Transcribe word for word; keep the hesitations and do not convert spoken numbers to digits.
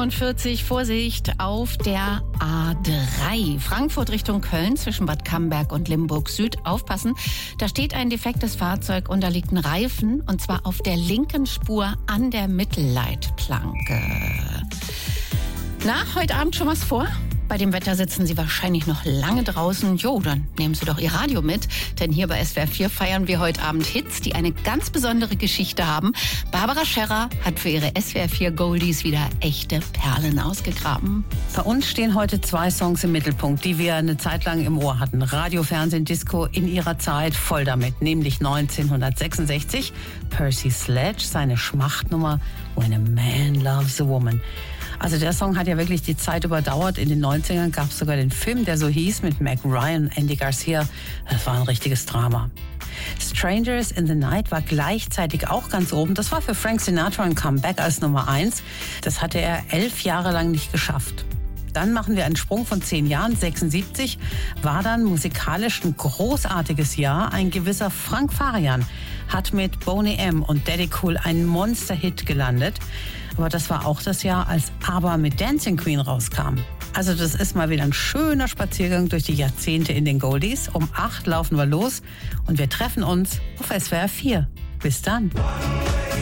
fünfundvierzig, Vorsicht auf der A drei. Frankfurt Richtung Köln zwischen Bad Camberg und Limburg Süd. Aufpassen, da steht ein defektes Fahrzeug und da liegt ein Reifen. Und zwar auf der linken Spur an der Mittelleitplanke. Na, heute Abend schon was vor? Bei dem Wetter sitzen Sie wahrscheinlich noch lange draußen. Jo, dann nehmen Sie doch Ihr Radio mit. Denn hier bei S W R vier feiern wir heute Abend Hits, die eine ganz besondere Geschichte haben. Barbara Scherrer hat für ihre S W R vier Goldies wieder echte Perlen ausgegraben. Bei uns stehen heute zwei Songs im Mittelpunkt, die wir eine Zeit lang im Ohr hatten. Radio, Fernsehen, Disco in ihrer Zeit voll damit. Nämlich neunzehnhundertsechsundsechzig, Percy Sledge, seine Schmachtnummer When a Man Loves a Woman. Also der Song hat ja wirklich die Zeit überdauert. In den neunzigern gab es sogar den Film, der so hieß, mit Meg Ryan und Andy Garcia. Das war ein richtiges Drama. Strangers in the Night war gleichzeitig auch ganz oben. Das war für Frank Sinatra ein Comeback als Nummer eins. Das hatte er elf Jahre lang nicht geschafft. Dann machen wir einen Sprung von zehn Jahren. sechsundsiebzig war dann musikalisch ein großartiges Jahr. Ein gewisser Frank Farian hat mit Boney M. und Daddy Cool einen Monster-Hit gelandet. Aber das war auch das Jahr, als ABBA mit Dancing Queen rauskam. Also das ist mal wieder ein schöner Spaziergang durch die Jahrzehnte in den Goldies. Um acht laufen wir los und wir treffen uns auf S W R vier. Bis dann.